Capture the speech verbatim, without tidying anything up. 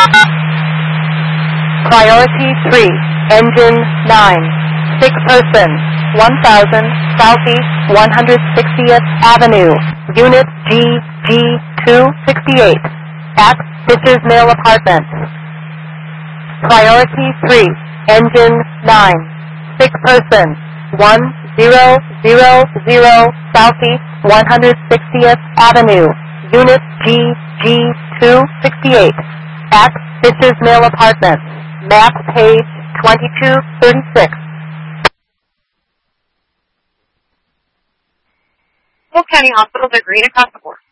Priority three, engine nine, sick person, one thousand Southeast one hundred sixtieth Avenue, Unit G G two sixty-eight, at Fisher's Mill Apartments. Priority three, engine nine, sick person, one zero zero zero Southeast one hundred sixtieth Avenue, Unit G G two sixty-eight, at Fisher's Mill Apartments. Map page twenty-two thirty-six. Polk County hospitals are green across the board.